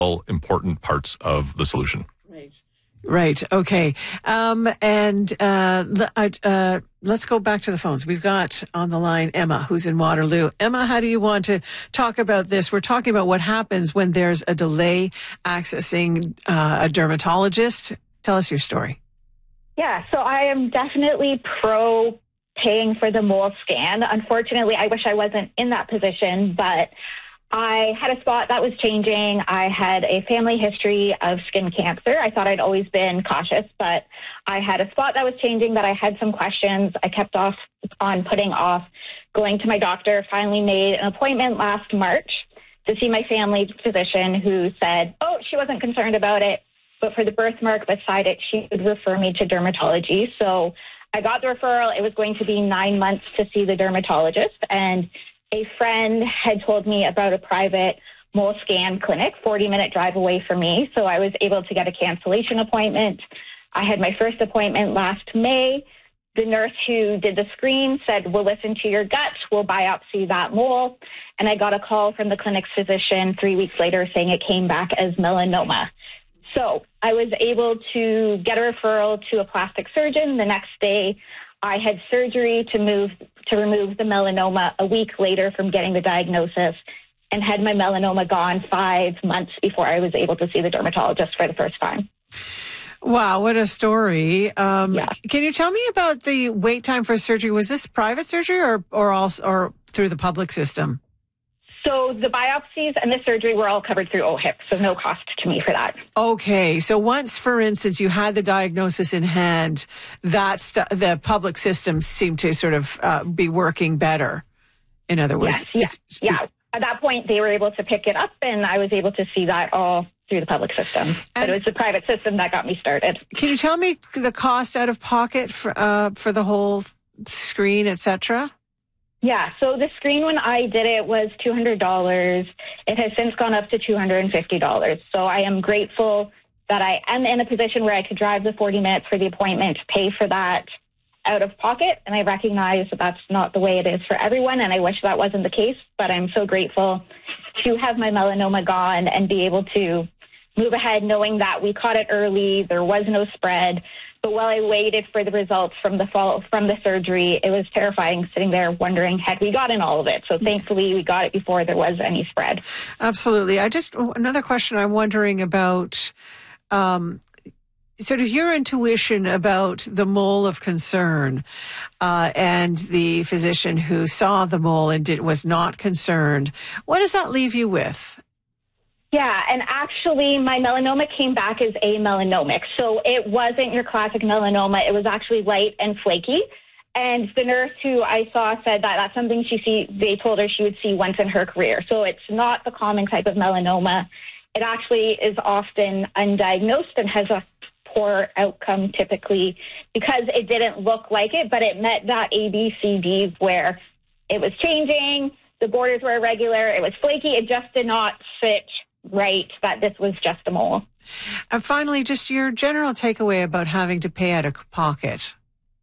all important parts of the solution. Right. Okay. Let's go back to the phones. We've got on the line Emma, who's in Waterloo. Emma, how do you want to talk about this? We're talking about what happens when there's a delay accessing a dermatologist. Tell us your story. Yeah, so I am definitely pro paying for the mole scan. Unfortunately, I wish I wasn't in that position, but I had a spot that was changing. I had a family history of skin cancer. I thought I'd always been cautious, but I had a spot that was changing that I had some questions. I kept putting off going to my doctor. Finally made an appointment last March to see my family physician, who said, she wasn't concerned about it, but for the birthmark beside it, she would refer me to dermatology. So I got the referral. It was going to be 9 months to see the dermatologist, and a friend had told me about a private mole scan clinic, 40-minute drive away from me. So I was able to get a cancellation appointment. I had my first appointment last May. The nurse who did the screen said, we'll listen to your gut, we'll biopsy that mole. And I got a call from the clinic's physician 3 weeks later saying it came back as melanoma. So I was able to get a referral to a plastic surgeon. The next day, I had surgery to remove the melanoma a week later from getting the diagnosis, and had my melanoma gone 5 months before I was able to see the dermatologist for the first time. Wow, what a story. Yeah. Can you tell me about the wait time for surgery? Was this private surgery or through the public system? So the biopsies and the surgery were all covered through OHIP, so no cost to me for that. Okay, so once, for instance, you had the diagnosis in hand, the public system seemed to sort of be working better, in other words. Yes, yeah. At that point, they were able to pick it up, and I was able to see that all through the public system. But it was the private system that got me started. Can you tell me the cost out of pocket for the whole screen, et cetera? Yeah, so the screen when I did it was $200. It has since gone up to $250. So I am grateful that I am in a position where I could drive the 40 minutes for the appointment, pay for that out of pocket. And I recognize that that's not the way it is for everyone, and I wish that wasn't the case. But I'm so grateful to have my melanoma gone and be able to move ahead knowing that we caught it early, there was no spread. But while I waited for the results from the surgery, it was terrifying sitting there wondering, had we gotten all of it? So thankfully, we got it before there was any spread. Absolutely. Another question I'm wondering about, sort of your intuition about the mole of concern, and the physician who saw the mole and was not concerned. What does that leave you with? Yeah, and actually my melanoma came back as amelanoma. So it wasn't your classic melanoma. It was actually light and flaky. And the nurse who I saw said that that's something they told her she would see once in her career. So it's not the common type of melanoma. It actually is often undiagnosed and has a poor outcome typically because it didn't look like it, but it met that ABCD where it was changing, the borders were irregular, it was flaky, it just did not fit right that this was just a mole. And finally, just your general takeaway about having to pay out of pocket.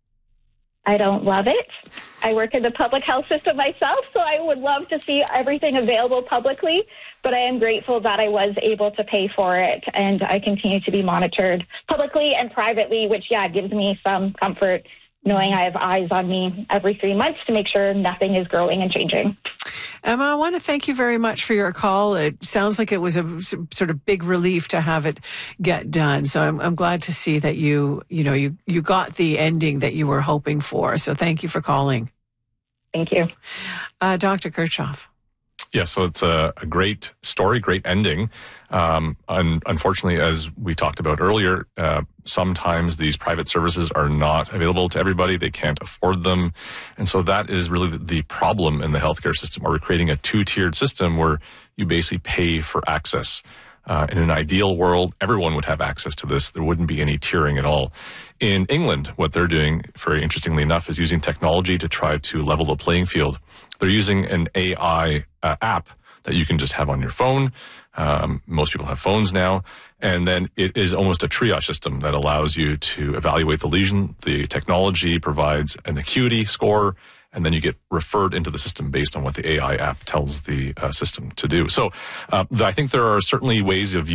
I don't love it. I work in the public health system myself, so I would love to see everything available publicly, but I am grateful that I was able to pay for it, and I continue to be monitored publicly and privately, which, gives me some comfort knowing I have eyes on me every 3 months to make sure nothing is growing and changing. Emma, I want to thank you very much for your call. It sounds like it was a sort of big relief to have it get done. So I'm glad to see that you got the ending that you were hoping for. So thank you for calling. Thank you. Dr. Kirchhoff. Yeah, so it's a great story, great ending. Unfortunately, as we talked about earlier, sometimes these private services are not available to everybody. They can't afford them. And so that is really the problem in the healthcare system. We're creating a two-tiered system where you basically pay for access. In an ideal world, everyone would have access to this. There wouldn't be any tiering at all. In England, what they're doing, very interestingly enough, is using technology to try to level the playing field. They're using an AI app that you can just have on your phone. Most people have phones now. And then it is almost a triage system that allows you to evaluate the lesion. The technology provides an acuity score, and then you get referred into the system based on what the AI app tells the system to do. So I think there are certainly ways of